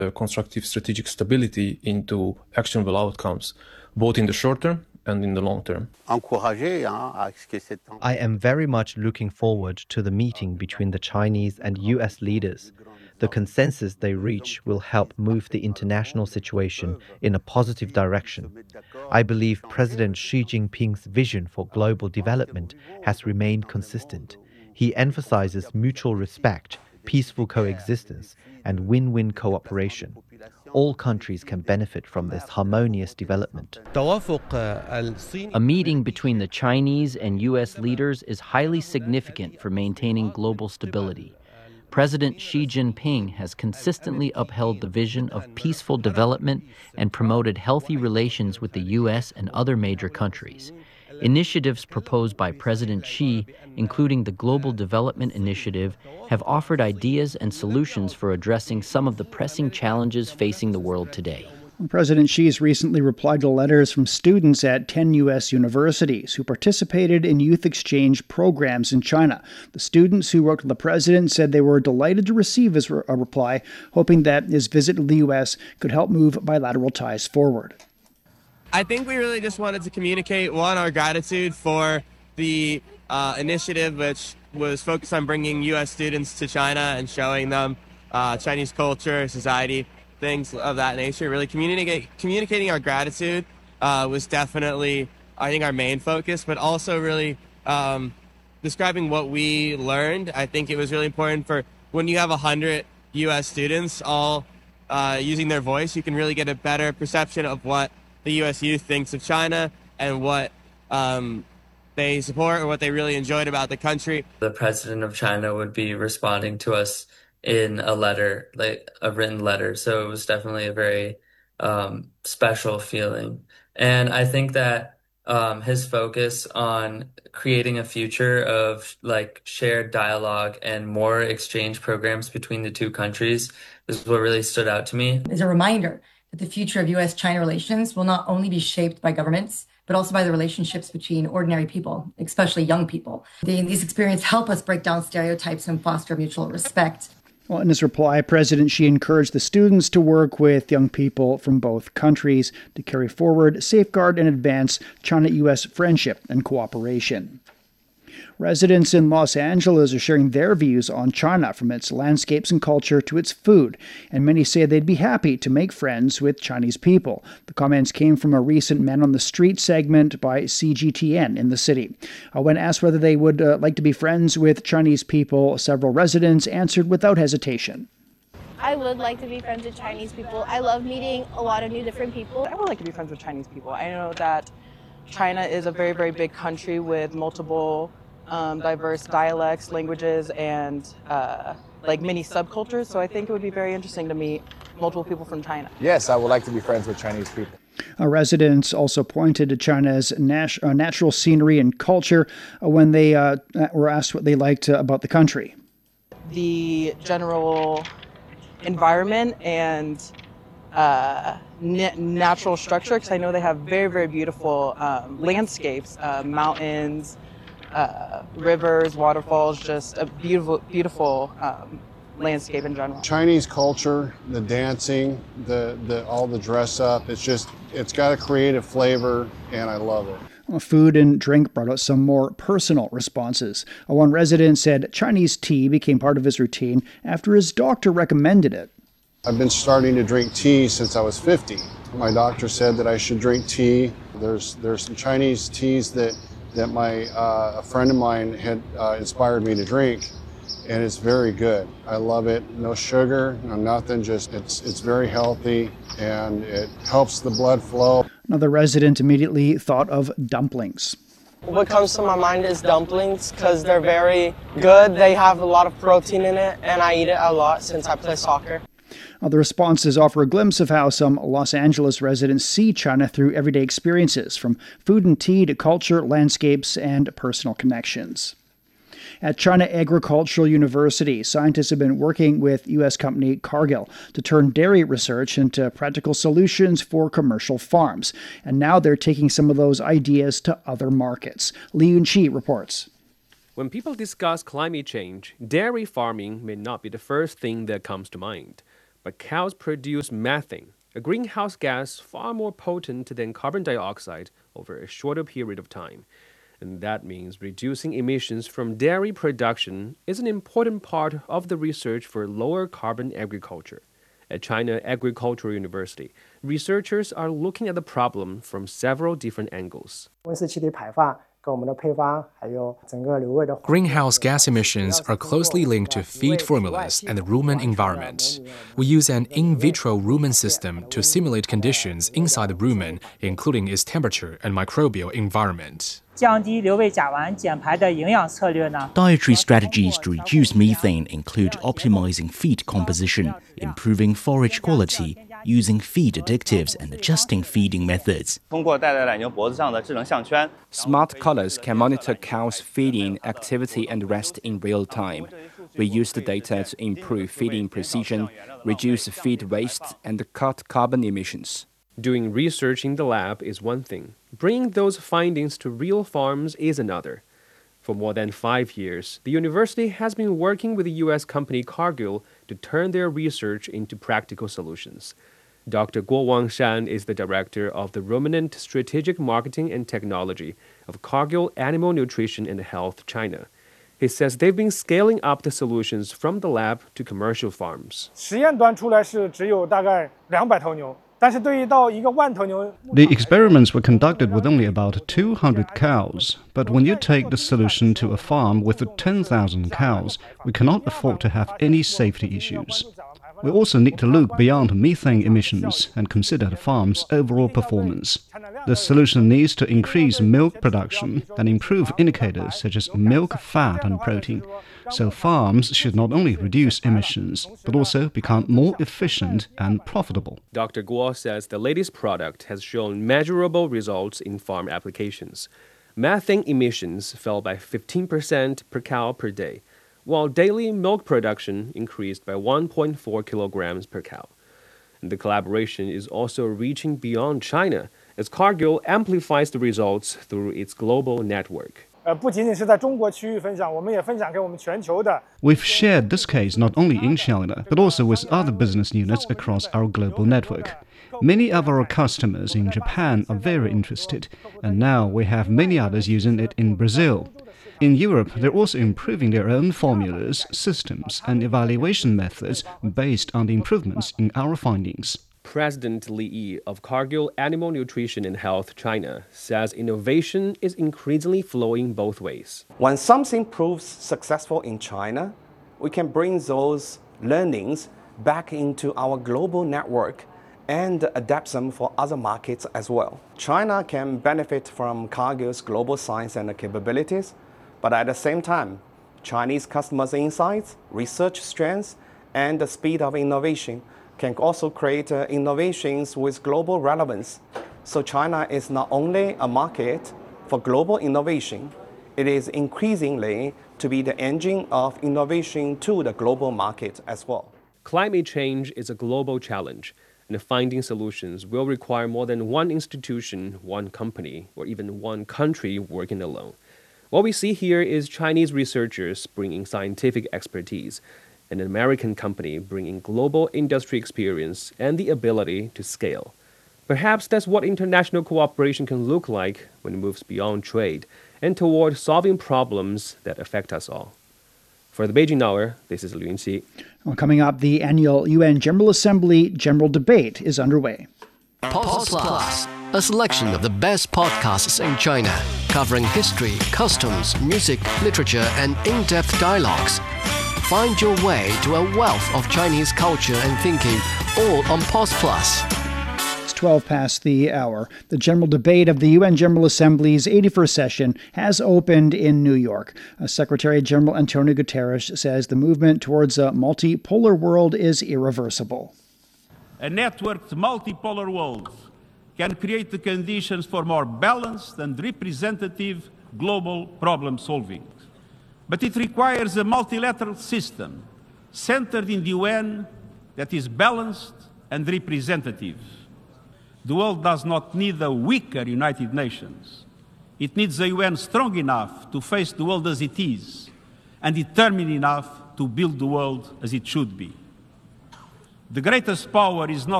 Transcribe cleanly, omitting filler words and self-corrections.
constructive strategic stability into actionable outcomes, both in the short term and in the long term. I am very much looking forward to the meeting between the Chinese and US leaders. The consensus they reach will help move the international situation in a positive direction. I believe President Xi Jinping's vision for global development has remained consistent. He emphasizes mutual respect, peaceful coexistence, and win-win cooperation. All countries can benefit from this harmonious development. A meeting between the Chinese and U.S. leaders is highly significant for maintaining global stability. President Xi Jinping has consistently upheld the vision of peaceful development and promoted healthy relations with the U.S. and other major countries. Initiatives proposed by President Xi, including the Global Development Initiative, have offered ideas and solutions for addressing some of the pressing challenges facing the world today. President Xi has recently replied to letters from students at 10 U.S. universities who participated in youth exchange programs in China. The students who wrote to the president said they were delighted to receive his reply, hoping that his visit to the U.S. could help move bilateral ties forward. I think we really just wanted to communicate, one, our gratitude for the initiative, which was focused on bringing U.S. students to China and showing them Chinese culture, society, things of that nature. Really communicating our gratitude was definitely, I think, our main focus, but also really describing what we learned. I think it was really important for when you have 100 U.S. students all using their voice, you can really get a better perception of what the U.S. youth thinks of China and what they support or what they really enjoyed about the country. The president of China would be responding to us in a letter, like a written letter. So it was definitely a very special feeling. And I think that his focus on creating a future of like shared dialogue and more exchange programs between the two countries is what really stood out to me. It's a reminder that the future of U.S.-China relations will not only be shaped by governments, but also by the relationships between ordinary people, especially young people. These experiences help us break down stereotypes and foster mutual respect. Well, in his reply, President Xi encouraged the students to work with young people from both countries to carry forward, safeguard, and advance China-U.S. friendship and cooperation. Residents in Los Angeles are sharing their views on China, from its landscapes and culture to its food, and many say they'd be happy to make friends with Chinese people. The comments came from a recent Man on the Street segment by CGTN in the city. When asked whether they would like to be friends with Chinese people, several residents answered without hesitation. I would like to be friends with Chinese people. I love meeting a lot of new different people. I would like to be friends with Chinese people. I know that China is a very, very big country with multiple diverse dialects, languages, and like many subcultures. So I think it would be very interesting to meet multiple people from China. Yes, I would like to be friends with Chinese people. Residents also pointed to China's natural scenery and culture when they were asked what they liked about the country. The general environment and natural structure, because I know they have very, very beautiful landscapes, mountains, rivers, waterfalls, just a beautiful, beautiful landscape in general. Chinese culture, the dancing, all the dress up, it's got a creative flavor, and I love it. Food and drink brought out some more personal responses. One resident said Chinese tea became part of his routine after his doctor recommended it. I've been starting to drink tea since I was 50. My doctor said that I should drink tea. There's some Chinese teas that a friend of mine had inspired me to drink, and it's very good. I love it. No sugar, no nothing. Just it's very healthy, and it helps the blood flow. Another resident immediately thought of dumplings. What comes to my mind is dumplings because they're very good. They have a lot of protein in it, and I eat it a lot since I play soccer. The responses offer a glimpse of how some Los Angeles residents see China through everyday experiences, from food and tea to culture, landscapes, and personal connections. At China Agricultural University, scientists have been working with U.S. company Cargill to turn dairy research into practical solutions for commercial farms. And now they're taking some of those ideas to other markets. Li Yunqi reports. When people discuss climate change, dairy farming may not be the first thing that comes to mind. but cows produce methane, a greenhouse gas far more potent than carbon dioxide over a shorter period of time. And that means reducing emissions from dairy production is an important part of the research for lower carbon agriculture. At China Agricultural University, researchers are looking at the problem from several different angles. Greenhouse gas emissions are closely linked to feed formulas and the rumen environment. We use an in vitro rumen system to simulate conditions inside the rumen, including its temperature and microbial environment. Dietary strategies to reduce methane include optimizing feed composition, improving forage quality, using feed additives, and adjusting feeding methods. Smart collars can monitor cows' feeding activity and rest in real time. We use the data to improve feeding precision, reduce feed waste, and cut carbon emissions. Doing research in the lab is one thing. Bringing those findings to real farms is another. For more than 5 years, the university has been working with the U.S. company Cargill to turn their research into practical solutions. Dr. Guo Wangshan is the director of the Ruminant Strategic Marketing and Technology of Cargill Animal Nutrition and Health China. He says they've been scaling up the solutions from the lab to commercial farms. The experiments were conducted with only about 200 cows, but when you take the solution to a farm with 10,000 cows, we cannot afford to have any safety issues. We also need to look beyond methane emissions and consider the farm's overall performance. The solution needs to increase milk production and improve indicators such as milk, fat, and protein. So farms should not only reduce emissions, but also become more efficient and profitable. Dr. Guo says the latest product has shown measurable results in farm applications. Methane emissions fell by 15% per cow per day, while daily milk production increased by 1.4 kilograms per cow. And the collaboration is also reaching beyond China, as Cargill amplifies the results through its global network. We've shared this case not only in China, but also with other business units across our global network. Many of our customers in Japan are very interested, and now we have many others using it in Brazil. In Europe, they're also improving their own formulas, systems, and evaluation methods based on the improvements in our findings. President Li Yi of Cargill Animal Nutrition and Health China says innovation is increasingly flowing both ways. When something proves successful in China, we can bring those learnings back into our global network and adapt them for other markets as well. China can benefit from Cargill's global science and capabilities, but at the same time, Chinese customers' insights, research strengths, and the speed of innovation can also create innovations with global relevance. So China is not only a market for global innovation, it is increasingly to be the engine of innovation to the global market as well. Climate change is a global challenge, and finding solutions will require more than one institution, one company, or even one country working alone. What we see here is Chinese researchers bringing scientific expertise, an American company bringing global industry experience and the ability to scale. Perhaps that's what international cooperation can look like when it moves beyond trade and toward solving problems that affect us all. For the Beijing Hour, this is Liu Yunqi. Well, coming up, the annual UN General Assembly General Debate is underway. Pulse Plus, a selection of the best podcasts in China, covering history, customs, music, literature, and in-depth dialogues. Find your way to a wealth of Chinese culture and thinking, all on Pulse Plus. It's 12 past the hour. The general debate of the UN General Assembly's 81st session has opened in New York. Secretary General Antonio Guterres says the movement towards a multipolar world is irreversible. A networked multipolar world can create the conditions for more balanced and representative global problem solving. But it requires a multilateral system centered in the UN that is balanced and representative. The world does not need a weaker United Nations. It needs a UN strong enough to face the world as it is and determined enough to build the world as it should be. The greatest power is not